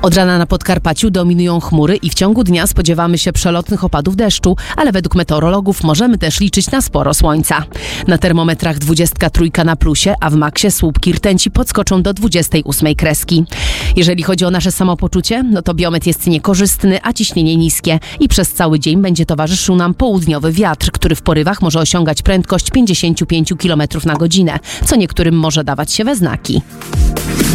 Od rana na Podkarpaciu dominują chmury i w ciągu dnia spodziewamy się przelotnych opadów deszczu, ale według meteorologów możemy też liczyć na sporo słońca. Na termometrach 23 na plusie, a w maksie słupki rtęci podskoczą do 28 kreski. Jeżeli chodzi o nasze samopoczucie, no to biometr jest niekorzystny, a ciśnienie niskie i przez cały dzień będzie towarzyszył nam południowy wiatr, który w porywach może osiągać prędkość 55 km na godzinę, co niektórym może dawać się we znaki.